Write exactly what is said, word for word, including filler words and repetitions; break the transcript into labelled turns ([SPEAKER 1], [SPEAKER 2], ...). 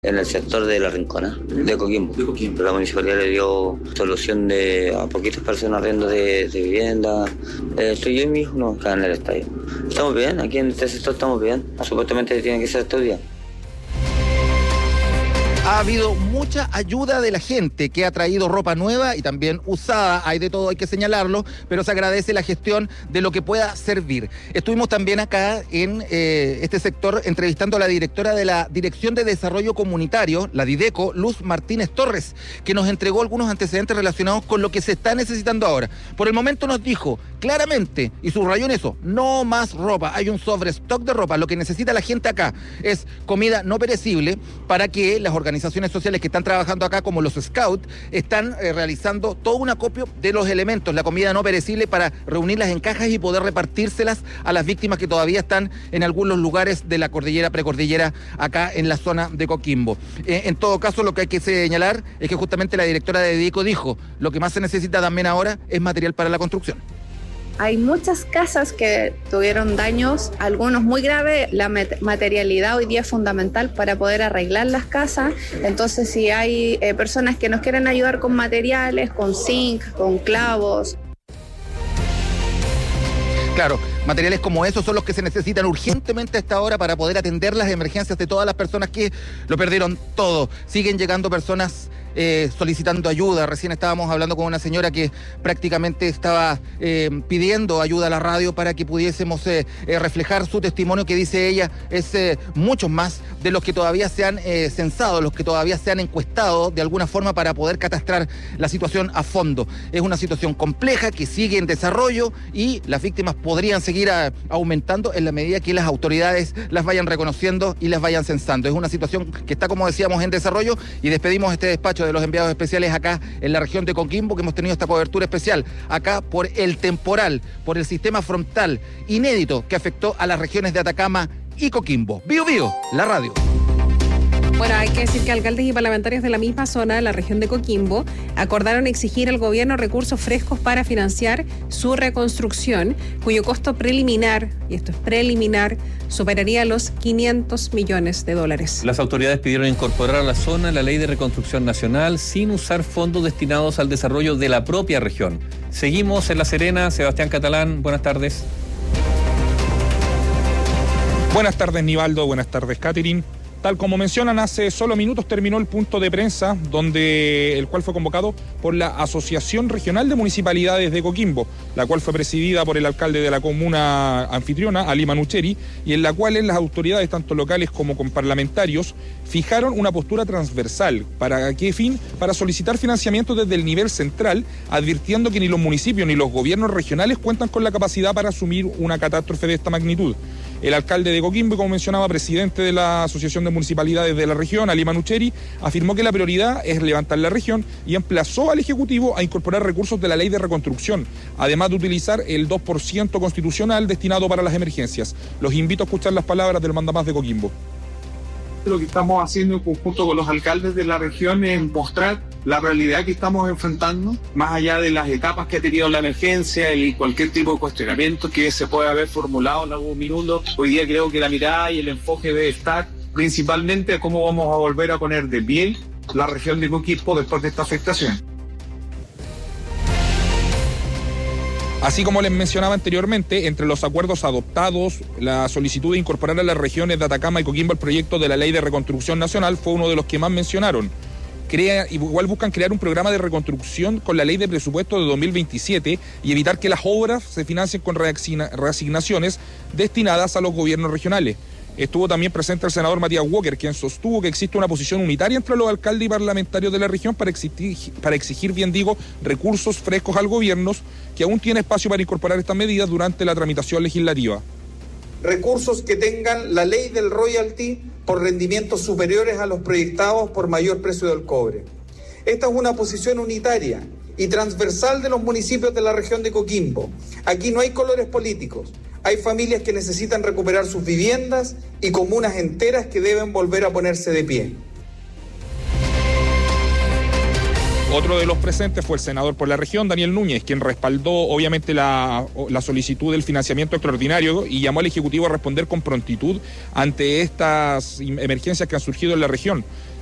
[SPEAKER 1] En el sector de La Rincona, de Coquimbo.
[SPEAKER 2] De Coquimbo.
[SPEAKER 1] La municipalidad le dio solución de a poquitas personas arriendo de, de vivienda. Eh, estoy yo y mi hijo no, acá en el estadio. Estamos bien, aquí en este sector estamos bien. Supuestamente tiene que ser estos días.
[SPEAKER 3] Ha habido mucha ayuda de la gente que ha traído ropa nueva y también usada, hay de todo, hay que señalarlo, pero se agradece la gestión de lo que pueda servir. Estuvimos también acá en eh, este sector entrevistando a la directora de la Dirección de Desarrollo Comunitario, la Dideco, Luz Martínez Torres, que nos entregó algunos antecedentes relacionados con lo que se está necesitando ahora. Por el momento nos dijo claramente, y subrayó en eso, no más ropa, hay un sobrestock de ropa, lo que necesita la gente acá es comida no perecible para que las organizaciones organizaciones sociales que están trabajando acá, como los Scouts, están eh, realizando todo un acopio de los elementos, la comida no perecible, para reunirlas en cajas y poder repartírselas a las víctimas que todavía están en algunos lugares de la cordillera, precordillera, acá en la zona de Coquimbo. Eh, en todo caso, lo que hay que señalar es que justamente la directora de Dideco dijo, lo que más se necesita también ahora es material para la construcción.
[SPEAKER 4] Hay muchas casas que tuvieron daños, algunos muy graves. La materialidad hoy día es fundamental para poder arreglar las casas. Entonces, si hay eh, personas que nos quieren ayudar con materiales, con zinc, con clavos.
[SPEAKER 3] Claro, materiales como esos son los que se necesitan urgentemente a esta hora para poder atender las emergencias de todas las personas que lo perdieron todo. Siguen llegando personas Eh, solicitando ayuda. Recién estábamos hablando con una señora que prácticamente estaba eh, pidiendo ayuda a la radio para que pudiésemos eh, eh, reflejar su testimonio, que dice ella es eh, muchos más de los que todavía se han eh, censado, los que todavía se han encuestado de alguna forma para poder catastrar la situación a fondo. Es una situación compleja que sigue en desarrollo y las víctimas podrían seguir a, aumentando en la medida que las autoridades las vayan reconociendo y las vayan censando. Es una situación que está, como decíamos, en desarrollo, y despedimos este despacho de los enviados especiales acá en la región de Coquimbo, que hemos tenido esta cobertura especial acá por el temporal, por el sistema frontal inédito que afectó a las regiones de Atacama y Coquimbo. Bío Bío, la radio.
[SPEAKER 5] Bueno, hay que decir que alcaldes y parlamentarios de la misma zona, de la región de Coquimbo, acordaron exigir al gobierno recursos frescos para financiar su reconstrucción, cuyo costo preliminar, y esto es preliminar, superaría los quinientos millones de dólares.
[SPEAKER 6] Las autoridades pidieron incorporar a la zona la Ley de Reconstrucción Nacional sin usar fondos destinados al desarrollo de la propia región. Seguimos en La Serena. Sebastián Catalán, buenas tardes.
[SPEAKER 7] Buenas tardes, Nivaldo. Buenas tardes, Catherine. Tal como mencionan, hace solo minutos terminó el punto de prensa, donde el cual fue convocado por la Asociación Regional de Municipalidades de Coquimbo, la cual fue presidida por el alcalde de la comuna anfitriona, Ali Manucheri, y en la cual las autoridades, tanto locales como con parlamentarios, fijaron una postura transversal. ¿Para qué fin? Para solicitar financiamiento desde el nivel central, advirtiendo que ni los municipios ni los gobiernos regionales cuentan con la capacidad para asumir una catástrofe de esta magnitud. El alcalde de Coquimbo, como mencionaba, presidente de la Asociación de Municipalidades de la región, Ali Manucheri, afirmó que la prioridad es levantar la región y emplazó al Ejecutivo a incorporar recursos de la Ley de Reconstrucción, además de utilizar el dos por ciento constitucional destinado para las emergencias. Los invito a escuchar las palabras del mandamás de Coquimbo.
[SPEAKER 8] Lo que estamos haciendo en conjunto con los alcaldes de la región es mostrar la realidad que estamos enfrentando, más allá de las etapas que ha tenido la emergencia y cualquier tipo de cuestionamiento que se pueda haber formulado en algún minuto. Hoy día creo que la mirada y el enfoque debe estar principalmente a cómo vamos a volver a poner de pie la región de Coquimbo después de esta afectación.
[SPEAKER 7] Así como les mencionaba anteriormente, entre los acuerdos adoptados, la solicitud de incorporar a las regiones de Atacama y Coquimbo al proyecto de la Ley de Reconstrucción Nacional fue uno de los que más mencionaron. Crea, igual buscan crear un programa de reconstrucción con la Ley de Presupuesto de dos mil veintisiete y evitar que las obras se financien con reasignaciones destinadas a los gobiernos regionales. Estuvo también presente el senador Matías Walker, quien sostuvo que existe una posición unitaria entre los alcaldes y parlamentarios de la región para exigir, para exigir, bien digo, recursos frescos al gobierno, que aún tiene espacio para incorporar estas medidas durante la tramitación legislativa.
[SPEAKER 9] Recursos que tengan la ley del royalty por rendimientos superiores a los proyectados por mayor precio del cobre. Esta es una posición unitaria y transversal de los municipios de la región de Coquimbo. Aquí no hay colores políticos. Hay familias que necesitan recuperar sus viviendas y comunas enteras que deben volver a ponerse de pie.
[SPEAKER 7] Otro de los presentes fue el senador por la región, Daniel Núñez, quien respaldó obviamente la, la solicitud del financiamiento extraordinario y llamó al Ejecutivo a responder con prontitud ante estas emergencias que han surgido en la región.